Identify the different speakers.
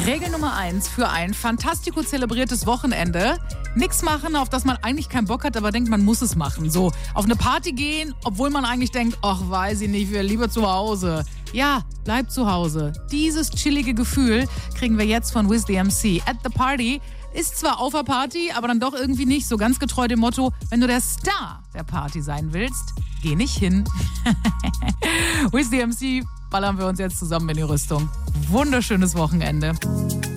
Speaker 1: Regel Nummer 1 für ein fantastico zelebriertes Wochenende. Nichts machen, auf das man eigentlich keinen Bock hat, aber denkt, man muss es machen. So, auf eine Party gehen, obwohl man eigentlich denkt, ach, weiß ich nicht, wir lieber zu Hause. Ja, bleib zu Hause. Dieses chillige Gefühl kriegen wir jetzt von Wiz the MC. At the Party ist zwar auf der Party, aber dann doch irgendwie nicht so ganz getreu dem Motto, wenn du der Star der Party sein willst, geh nicht hin. Wiz the MC ballern wir uns jetzt zusammen in die Rüstung. Wunderschönes Wochenende.